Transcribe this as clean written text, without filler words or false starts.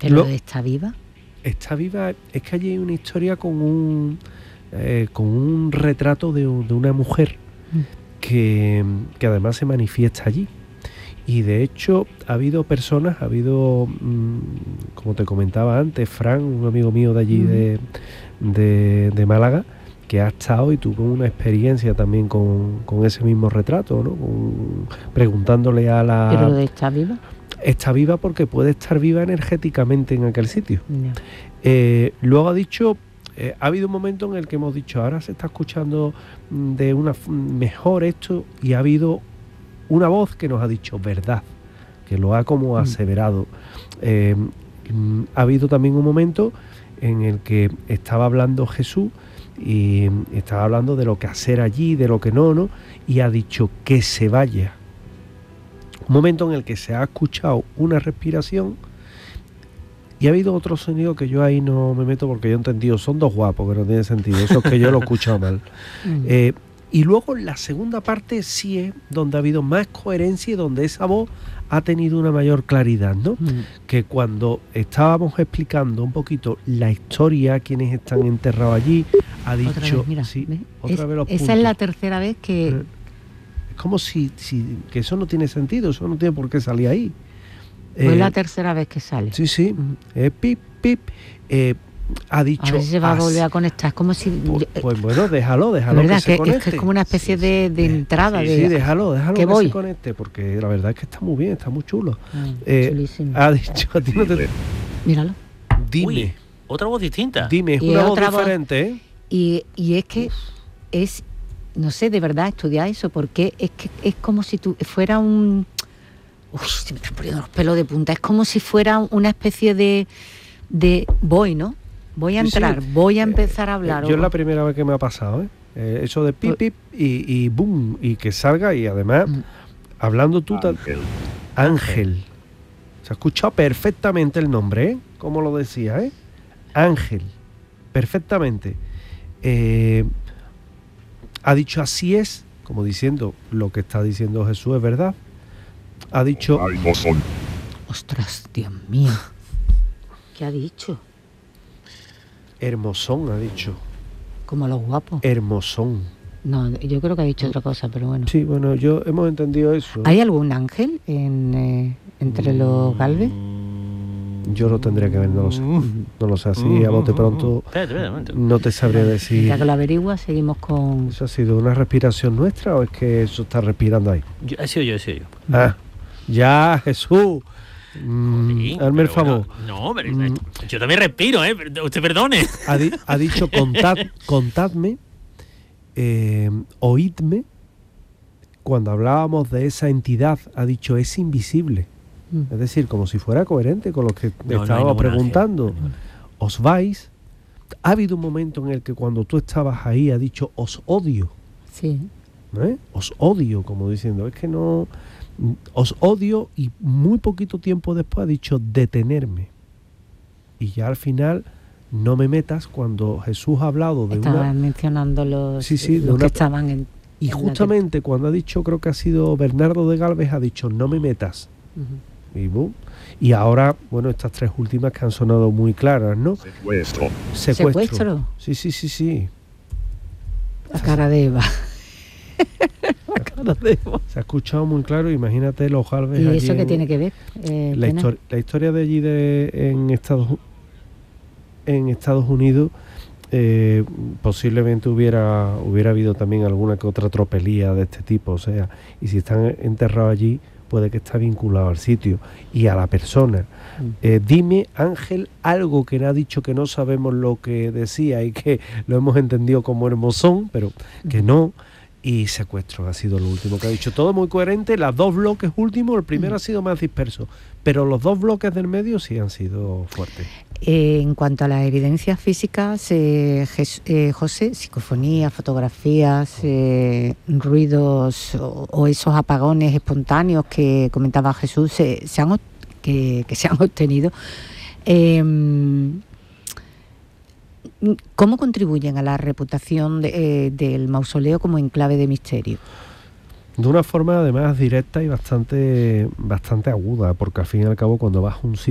¿Pero está viva? Está viva, es que allí hay una historia con un retrato de una mujer que además se manifiesta allí. Y de hecho ha habido personas, como te comentaba antes, Fran, un amigo mío de allí de Málaga, que ha estado y tuvo una experiencia también con ese mismo retrato, ¿no? Preguntándole a la... ¿Pero está viva? Está viva porque puede estar viva energéticamente en aquel sitio. No. Luego ha dicho... ha habido un momento en el que hemos dicho, ahora se está escuchando de una mejor esto, y ha habido una voz que nos ha dicho verdad, que lo ha como aseverado. Ha habido también un momento en el que estaba hablando Jesús y estaba hablando de lo que hacer allí, de lo que no, y ha dicho que se vaya. Un momento en el que se ha escuchado una respiración. Y ha habido otro sonido que yo ahí no me meto porque yo he entendido, son dos guapos, que no tiene sentido, eso es que yo lo he escuchado mal. Y luego la segunda parte sí es donde ha habido más coherencia y donde esa voz ha tenido una mayor claridad, ¿no? Que cuando estábamos explicando un poquito la historia, quienes están enterrados allí, ha dicho... Otra vez, mira, sí, otra vez los puntos. Esa es la tercera vez que... Es como si que eso no tiene sentido, eso no tiene por qué salir ahí. Es la tercera vez que sale. Sí. Pip, pip. Ha dicho... A ver si se va a volver a conectar. Es como si... Pues bueno, déjalo ¿verdad? que se conecte. Es como una especie de entrada. Sí, déjalo que se conecte, porque la verdad es que está muy bien, está muy chulo. Chulísimo. Ha dicho, a ti no te... Míralo. Dime. Uy, otra voz distinta. Dime, es una voz diferente, ¿eh? Y es que es... No sé, de verdad, estudiar eso, porque es que es como si tú fuera un... Uy, se me están poniendo los pelos de punta. Es como si fuera una especie de voy, ¿no? Voy a entrar, voy a empezar a hablar. Yo es la primera vez que me ha pasado, eso de pip, pip y boom, y que salga, y además, hablando tú... Ángel. Se ha escuchado perfectamente el nombre, ¿eh? Como lo decía, Ángel. Perfectamente. Ha dicho así es, como diciendo, lo que está diciendo Jesús es verdad. Ha dicho... Ostras, Dios mío. ¿Qué ha dicho? Hermosón, ha dicho. Como los guapos. Hermosón. No, yo creo que ha dicho otra cosa, pero bueno. Sí, bueno, hemos entendido eso. ¿Hay algún ángel entre los Galvez? Yo lo tendría que ver, no lo sé. No lo sé, así a bote pronto. Espérate. No te sabría decir. Ya que lo averigua, seguimos con... ¿Eso ha sido una respiración nuestra o es que eso está respirando ahí? He sido yo. Ah, ya, Jesús. Hazme el favor. Bueno, no, pero yo también respiro, usted perdone. Ha dicho contadme, oídme. Cuando hablábamos de esa entidad, ha dicho es invisible. Es decir, como si fuera coherente con lo que estábamos preguntando. Os vais. Ha habido un momento en el que cuando tú estabas ahí ha dicho os odio. Sí. Os odio, como diciendo, es que no... Os odio, y muy poquito tiempo después ha dicho detenerme. Y ya al final, no me metas, cuando Jesús ha hablado de Estaban mencionando los que estaban en... Y justamente cuando ha dicho, creo que ha sido Bernardo de Galvez, ha dicho no me metas. Y boom. Y ahora, bueno, estas tres últimas que han sonado muy claras, ¿no? Secuestro. Sí. La cara de Eva. Se ha escuchado muy claro, imagínate los Galvez. ¿Y eso qué tiene que ver? La historia de allí en Estados Unidos, posiblemente hubiera habido también alguna que otra tropelía de este tipo, o sea, y si están enterrados allí, puede que está vinculado al sitio y a la persona. Dime, Ángel, algo que le ha dicho que no sabemos lo que decía y que lo hemos entendido como hermosón, pero que no. Y secuestro ha sido lo último que ha dicho. Todo muy coherente, los dos bloques últimos, el primero ha sido más disperso, pero los dos bloques del medio sí han sido fuertes. En cuanto a las evidencias físicas, José, psicofonías, fotografías, ruidos o esos apagones espontáneos que comentaba Jesús, que se han obtenido, ¿cómo contribuyen a la reputación del mausoleo como enclave de misterio? De una forma además directa y bastante aguda, porque al fin y al cabo cuando vas a un sitio